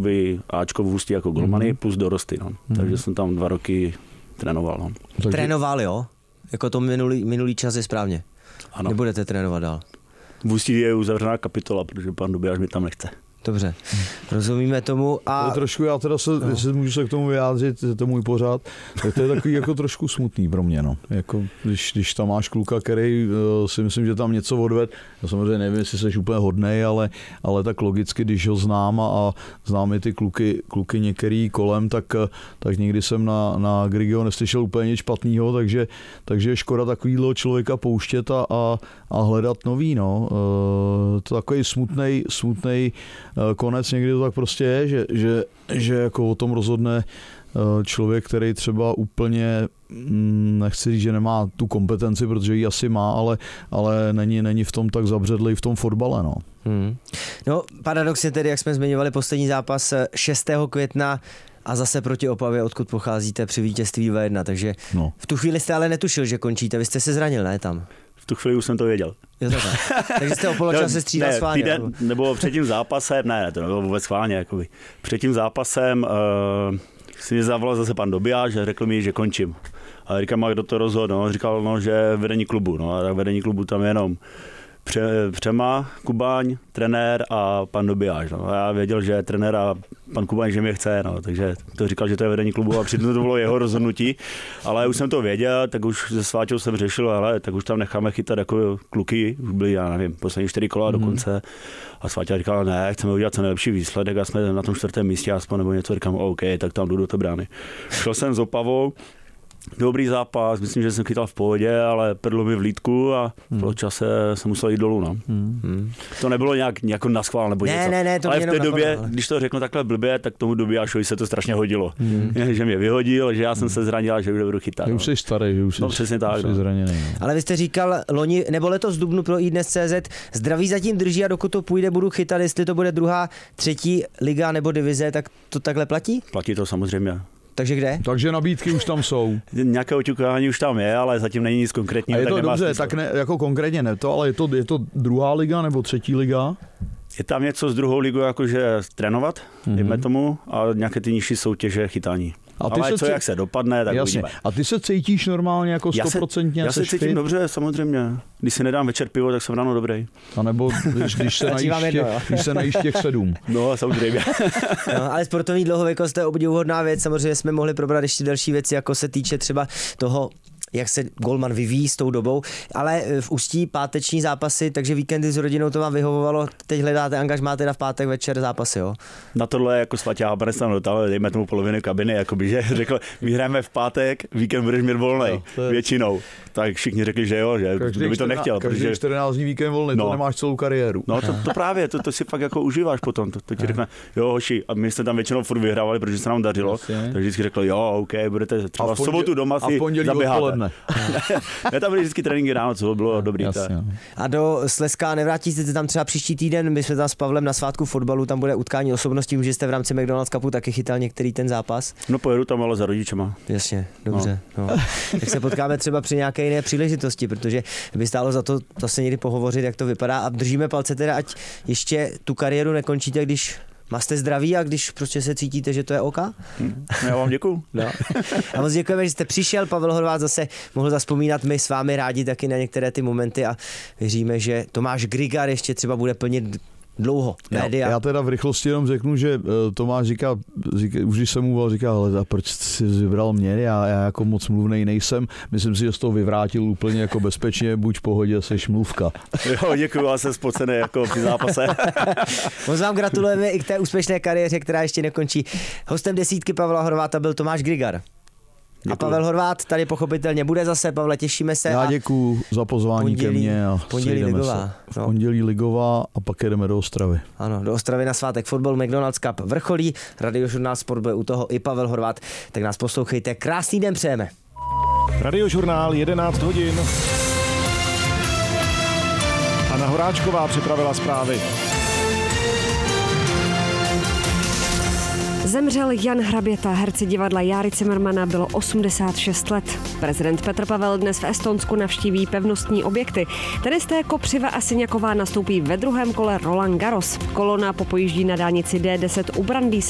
jakoby Ačko v Ústí jako golmany plus dorosty, no. Takže jsem tam 2 roky trénoval, no. Trénoval, jo? Jako to minulý čas je správně. Ano. Nebudete trénovat dál. V Ústí je uzavřená kapitola, protože pan Dobijáš mi tam nechce. Dobře, rozumíme tomu. A trošku, já teda jestli můžu se k tomu vyjádřit, to je můj pořád, tak to je takový jako trošku smutný pro mě, no. Jako, když tam máš kluka, který si myslím, že tam něco odved, já samozřejmě nevím, jestli jsi úplně hodnej, ale tak logicky, když ho znám a znám i ty kluky některý kolem, tak nikdy jsem na Grigio neslyšel úplně nic špatného, takže je škoda takovýhle člověka pouštět a hledat nový, no. To takový smutnej konec, někdy to tak prostě je, že jako o tom rozhodne člověk, který třeba úplně, nechci říct, že nemá tu kompetenci, protože ji asi má, ale není v tom tak zabředlej v tom fotbale, no. No, paradoxně tedy, jak jsme zmiňovali poslední zápas 6. května a zase proti Opavě, odkud pocházíte, při vítězství 2-1, takže v tu chvíli jste ale netušil, že končíte, vy jste se zranil, ne tam? V tu chvíli už jsem to věděl. Jo, takže jste o poločase střídal schválně. Nebo před tím zápasem, ne, to nebylo vůbec schválně. Jakoby. Před tím zápasem si mě zavolal zase pan Dobijáš a řekl mi, že končím. A říkám, a kdo to rozhodl? No, říkal, že vedení klubu. No, a vedení klubu tam jenom Přema, Kubaň, trenér a pan Dobijáš. No. A já věděl, že trenér a pan Kubaň, že mě chce, no. Takže to říkal, že to je vedení klubu a přitom to bylo jeho rozhodnutí. Ale už jsem to věděl, tak už se Sváťou jsem řešil, ale tak už tam necháme chytat jako kluky, už byli, já nevím, poslední 4 kola dokonce. A Sváťa říkal, ne, chceme udělat co nejlepší výsledek a jsme na tom 4. místě aspoň nebo něco, říkám, OK, tak tam jdu do té brány. Šel jsem s Opavou, dobrý zápas, myslím, že jsem chytal v pohodě, ale prdlo mi v lítku a po čase jsem musel jít dolů. No. To nebylo nějak naschvál nebo něco. Ne, to ale v té době, když to řeknu takhle blbě, tak tomu Dobijášovi se to strašně hodilo. Že mě vyhodil, že já jsem se zranil a že už budu chytat. Už jsi starý, že už jsi, přesně tak, zraněný. No. Ale vy jste říkal loni, nebo letos v dubnu pro iDnes.cz, zdraví zatím drží a dokud to půjde, budu chytat, jestli to bude 2., 3. liga nebo divize, tak to takhle platí? Platí to samozřejmě. Takže kde? Takže nabídky už tam jsou. Nějaké oťukání už tam je, ale zatím není nic konkrétního. A je to tak dobře, tak ne, jako konkrétně ne to, ale je to 2. liga nebo 3. liga? Je tam něco s 2. ligou, jakože trénovat, dejme tomu, a nějaké ty nižší soutěže chytání. Ale jak se dopadne, tak jasně. uvidíme. A ty se cítíš normálně jako 100%? Já se cítím dobře, samozřejmě. Když si nedám večer pivo, tak jsem ráno dobrý. A nebo když se najíš těch 7. No, samozřejmě. No, ale sportovní dlouhověkost je obdivuhodná věc. Samozřejmě jsme mohli probrat ještě další věci, jako se týče třeba toho, jak se golman vyvíjí s tou dobou, ale v Ústí páteční zápasy, takže víkendy s rodinou to vám vyhovovalo, teď hledáte angažmá teda v pátek večer zápasy, jo? Na tohle jako Svatě Hábanec nám dotáhl, dejme tomu poloviny kabiny, jakoby, že řekl, my hrajeme v pátek, víkend budeš mít volnej, většinou. Tak všichni řekli, že jo, že kdo by to nechtěl. Každý 14 dní víkend volný, to nemáš celou kariéru. No to právě, to si fakt jako užíváš potom, to ti řekne, jo hoši, a my jsme tam většinou furt vyhrávali, protože se nám dařilo, takže vždycky řekl, jo, OK, budete třeba v sobotu doma si zaběháte. Ne, tam byly vždycky tréninky ráno, co bylo dobrý. A do Slezska nevrátíte se tam třeba příští týden, my jsme tam s Pavlem na svátku fotbalu, tam bude utkání osobností, že jste v rámci McDonald's Cupu taky chytal některý ten zápas. No pojedu tam ale za rodičema. Jasně, dobře. No. Tak se potkáme třeba při nějaké jiné příležitosti, protože by stálo za to zase někdy pohovořit, jak to vypadá a držíme palce teda, ať ještě tu kariéru nekončíte, když máte zdraví a když prostě se cítíte, že to je OK? Já vám děkuju. No. A moc děkujeme, že jste přišel. Pavel Horváth zase mohl zazpomínat, my s vámi rádi taky na některé ty momenty a věříme, že Tomáš Grigar ještě třeba bude plnit dlouho média. Já teda v rychlosti jenom řeknu, že Tomáš říká, už když jsem mu volal, říká, ale proč jsi vybral mě, já jako moc mluvnej nejsem, myslím si, že z toho vyvrátil úplně jako bezpečně, buď v pohodě, seš mluvka. Jo, děkuju, já jsem spocený jako při zápase. Moc vám gratulujeme i k té úspěšné kariéře, která ještě nekončí. Hostem desítky Pavla Horváta byl Tomáš Grigar. Děkuju. A Pavel Horváth tady pochopitelně bude zase. Pavle, těšíme se. Já děkuju za pozvání ke mně. A pondělí ligová. No. Pondělí ligová a pak jedeme do Ostravy. Ano, do Ostravy na svátek fotbal McDonald's Cup vrcholí. Radiožurnál Sport bude u toho i Pavel Horváth. Tak nás poslouchejte. Krásný den přejeme. Radiožurnál 11 hodin. Anna Horáčková připravila zprávy. Zemřel Jan Hraběta, herci divadla Járy Cimrmana, bylo 86 let. Prezident Petr Pavel dnes v Estonsku navštíví pevnostní objekty. Tenisté Kopřiva a Syňaková nastoupí ve druhém kole Roland Garros. Kolona popojíždí na dálnici D10 u Brandýse